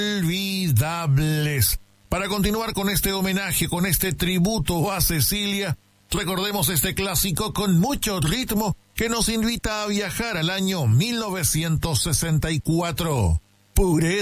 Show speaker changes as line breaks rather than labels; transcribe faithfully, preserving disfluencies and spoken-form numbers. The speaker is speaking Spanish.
inolvidables. Para continuar con este homenaje, con este tributo a Cecilia, recordemos este clásico con mucho ritmo que nos invita a viajar al año mil novecientos sesenta y cuatro. Puré